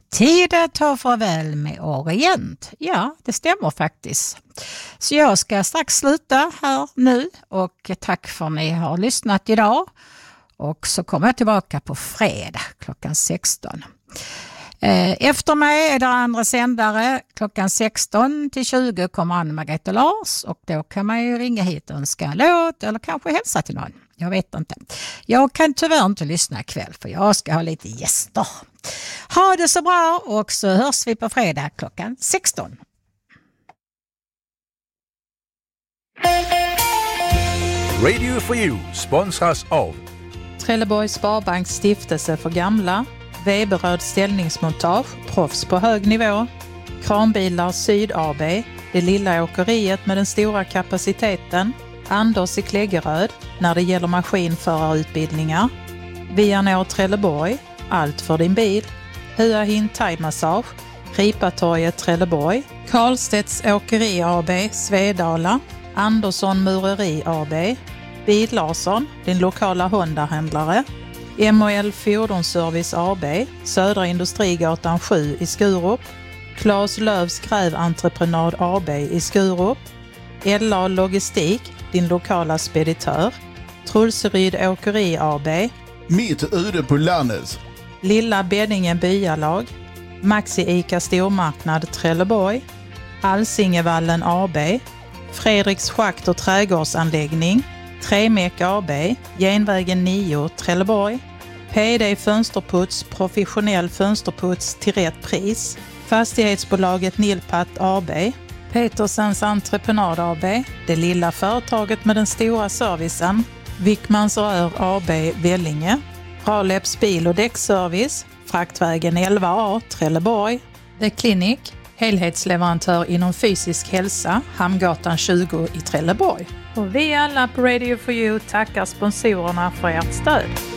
Tid att ta farväl med Orient. Ja, det stämmer faktiskt. Så jag ska strax sluta här nu och tack för att ni har lyssnat idag. Och så kommer jag tillbaka på fredag klockan 16. Efter mig är det andra sändare. Klockan 16 till 20 kommer Ann-Margrethe Lars och då kan man ju ringa hit och önska en låt eller kanske hälsa till någon. Jag vet inte. Jag kan tyvärr inte lyssna ikväll för jag ska ha lite gäster. Ha det så bra och så hörs vi på fredag klockan 16. Radio for You sponsras av Trelleborgs Sparbanks stiftelse för gamla, Weberöd ställningsmontage, proffs på hög nivå, Kranbilar Syd AB, det lilla åkeriet med den stora kapaciteten, Anders i Kläggeröd när det gäller maskinförarutbildningar, Vianor Trelleborg, allt för din bil, Hua Hin Thai-massage, Ripatorget Trelleborg, Karlstedts Åkeri AB, Svedala, Andersson Mureri AB, Bil Larsson, din lokala Honda-händlare, MOL Fordonsservice AB, Södra Industrigatan 7 i Skurup, Claes Lövs Gräventreprenad AB i Skurup, LA Logistik, din lokala speditör, Trulseryd Åkeri AB, Mitt ute på landet, Lilla Beddingen Byalag, Maxi Ica Stormarknad Trelleborg, Alsingevallen AB, Fredriks Schakt och trädgårdsanläggning, Tremek AB, Genvägen 9 Trelleborg, PD Fönsterputs, professionell fönsterputs till rätt pris, Fastighetsbolaget Nilpat AB, Petersens Entreprenad AB, det lilla företaget med den stora servicen, Wickmans Rör AB Vellinge, Raleps bil- och däckservice, Fraktvägen 11A Trelleborg, The Clinic, helhetsleverantör inom fysisk hälsa, Hamngatan 20 i Trelleborg. Och vi alla på Radio for You tackar sponsorerna för ert stöd.